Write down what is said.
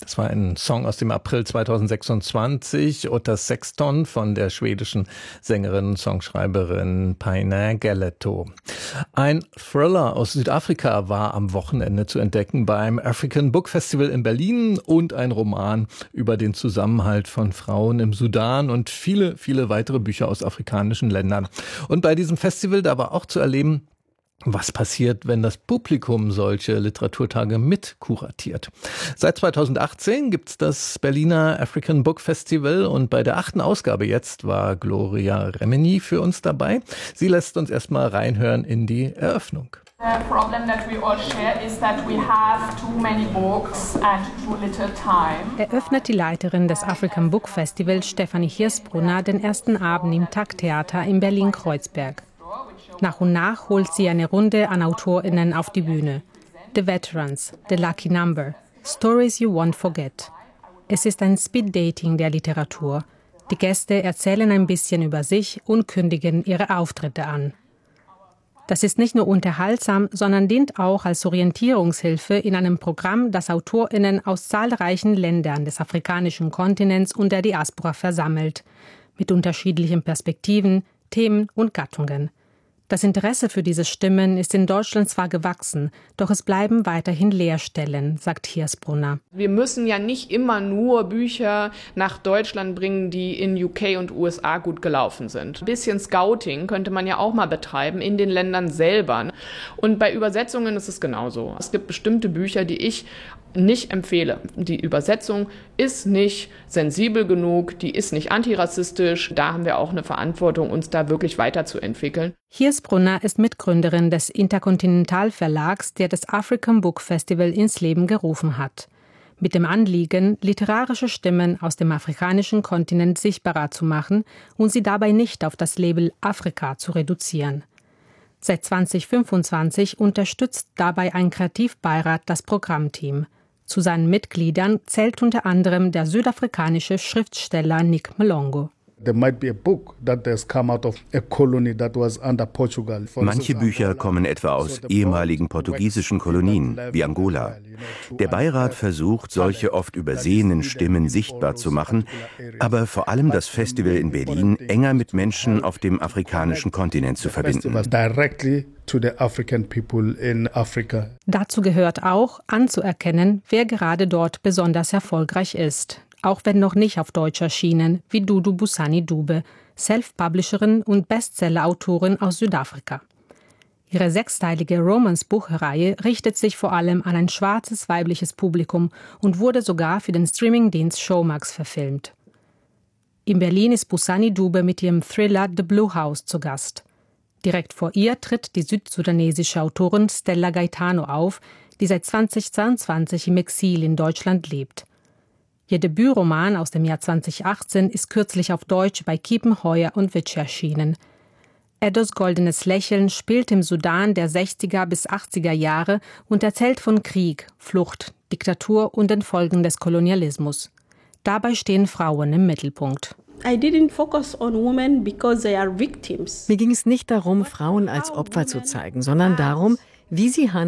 Das war ein Song aus dem April 2026, Utta Sexton von der schwedischen Sängerin und Songschreiberin Päinä Galletto. Ein Thriller aus Südafrika war am Wochenende zu entdecken beim African Book Festival in Berlin und ein Roman über den Zusammenhalt von Frauen im Sudan und viele, viele weitere Bücher aus afrikanischen Ländern. Und bei diesem Festival, da war auch zu erleben, was passiert, wenn das Publikum solche Literaturtage mit kuratiert? Seit 2018 gibt's das Berliner African Book Festival und bei der 8. Ausgabe jetzt war Gloria Remini für uns dabei. Sie lässt uns erstmal reinhören in die Eröffnung. The problem that we all share is that we have too many books and too little time. Eröffnet die Leiterin des African Book Festival, Stefanie Hirsbrunner, den ersten Abend im Tag-Theater in Berlin-Kreuzberg. Nach und nach holt sie eine Runde an AutorInnen auf die Bühne. The Veterans, The Lucky Number, Stories You Won't Forget. Es ist ein Speed-Dating der Literatur. Die Gäste erzählen ein bisschen über sich und kündigen ihre Auftritte an. Das ist nicht nur unterhaltsam, sondern dient auch als Orientierungshilfe in einem Programm, das AutorInnen aus zahlreichen Ländern des afrikanischen Kontinents und der Diaspora versammelt, mit unterschiedlichen Perspektiven, Themen und Gattungen. Das Interesse für diese Stimmen ist in Deutschland zwar gewachsen, doch es bleiben weiterhin Leerstellen, sagt Hirsbrunner. Wir müssen ja nicht immer nur Bücher nach Deutschland bringen, die in UK und USA gut gelaufen sind. Ein bisschen Scouting könnte man ja auch mal betreiben in den Ländern selber. Und bei Übersetzungen ist es genauso. Es gibt bestimmte Bücher, die ich nicht empfehle. Die Übersetzung ist nicht sensibel genug, die ist nicht antirassistisch. Da haben wir auch eine Verantwortung, uns da wirklich weiterzuentwickeln. Hirsbrunner ist Mitgründerin des Intercontinental Verlags, der das African Book Festival ins Leben gerufen hat. Mit dem Anliegen, literarische Stimmen aus dem afrikanischen Kontinent sichtbarer zu machen und sie dabei nicht auf das Label Afrika zu reduzieren. Seit 2025 unterstützt dabei ein Kreativbeirat das Programmteam. Zu seinen Mitgliedern zählt unter anderem der südafrikanische Schriftsteller Nick Malongo. Manche Bücher kommen etwa aus ehemaligen portugiesischen Kolonien, wie Angola. Der Beirat versucht, solche oft übersehenen Stimmen sichtbar zu machen, aber vor allem das Festival in Berlin enger mit Menschen auf dem afrikanischen Kontinent zu verbinden. Dazu gehört auch, anzuerkennen, wer gerade dort besonders erfolgreich ist. Auch wenn noch nicht auf Deutsch erschienen, wie Dudu Busani Dube, Self-Publisherin und Bestseller-Autorin aus Südafrika. Ihre 6-teilige Romance-Buchreihe richtet sich vor allem an ein schwarzes weibliches Publikum und wurde sogar für den Streamingdienst Showmax verfilmt. In Berlin ist Busani Dube mit ihrem Thriller The Blue House zu Gast. Direkt vor ihr tritt die südsudanesische Autorin Stella Gaetano auf, die seit 2022 im Exil in Deutschland lebt. Ihr Debütroman aus dem Jahr 2018 ist kürzlich auf Deutsch bei Kiepenheuer und Witsch erschienen. Eddos goldenes Lächeln spielt im Sudan der 60er bis 80er Jahre und erzählt von Krieg, Flucht, Diktatur und den Folgen des Kolonialismus. Dabei stehen Frauen im Mittelpunkt. Mir ging es nicht darum, Frauen als Opfer zu zeigen, sondern darum, wie sie handeln